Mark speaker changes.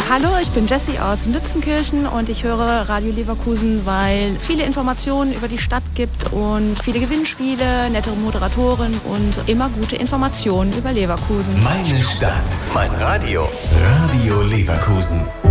Speaker 1: Hallo, ich bin Jessie aus Lützenkirchen und ich höre Radio Leverkusen, weil es viele Informationen über die Stadt gibt und viele Gewinnspiele, nettere Moderatoren und immer gute Informationen über Leverkusen.
Speaker 2: Meine Stadt, mein Radio. Radio Leverkusen.